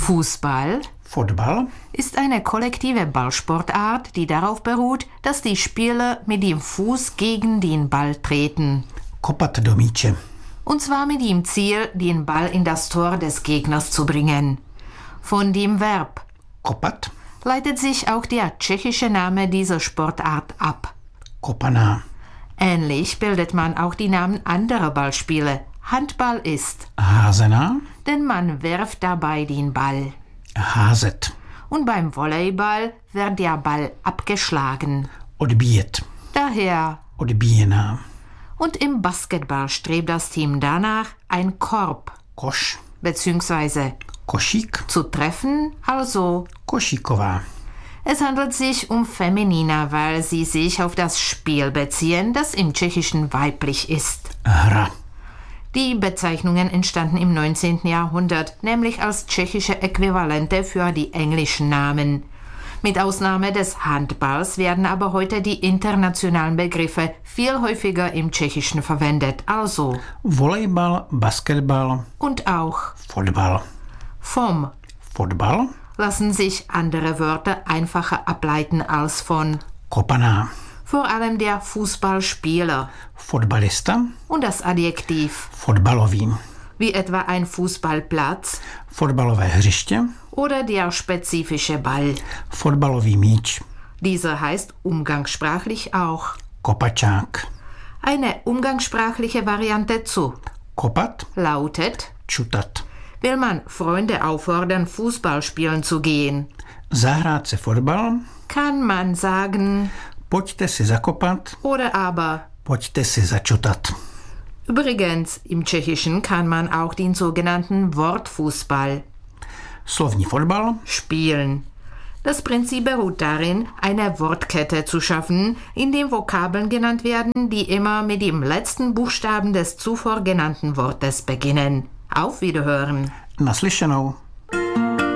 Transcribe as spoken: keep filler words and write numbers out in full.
Fußball Fotbal ist eine kollektive Ballsportart, die darauf beruht, dass die Spieler mit dem Fuß gegen den Ball treten. kopat do míče. Und zwar mit dem Ziel, den Ball in das Tor des Gegners zu bringen. Von dem Verb Kopat, leitet sich auch der tschechische Name dieser Sportart ab. kopaná. Ähnlich bildet man auch die Namen anderer Ballspiele. Handball ist, Házená, denn man wirft dabei den Ball. házet. Und beim Volleyball wird der Ball abgeschlagen. Odbíjet, Daher. odbíjená. Und im Basketball strebt das Team danach, ein Korb Koš, bzw. košík, zu treffen, also košíková. es handelt sich um Feminina, weil sie sich auf das Spiel beziehen, das im Tschechischen weiblich ist. Hra, Die Bezeichnungen entstanden im neunzehnten Jahrhundert, nämlich als tschechische Äquivalente für die englischen Namen. Mit Ausnahme des Handballs werden aber heute die internationalen Begriffe viel häufiger im Tschechischen verwendet, also volejbal, basketbal, und auch fotbal. vom Fotbal, lassen sich andere Wörter einfacher ableiten als von, kopaná. vor allem der Fußballspieler Fotbalista, und das Adjektiv, fotbalový. wie etwa ein Fußballplatz Fotbalové hřiště, oder der spezifische Ball. fotbalový míč. Dieser heißt umgangssprachlich auch. Kopačák. Eine umgangssprachliche Variante zu Kopat, lautet, čutat. will man Freunde auffordern, Fußball spielen zu gehen, Zahrát se fotbal, kann man sagen pojďte si zakopat, oder aber. pojďte si začutat. Übrigens, im Tschechischen kann man auch den sogenannten Wortfußball Slovní fotbal, spielen. Das Prinzip beruht darin, eine Wortkette zu schaffen, in dem Vokabeln genannt werden, die immer mit dem letzten Buchstaben des zuvor genannten Wortes beginnen. Auf Wiederhören! naslyšenou.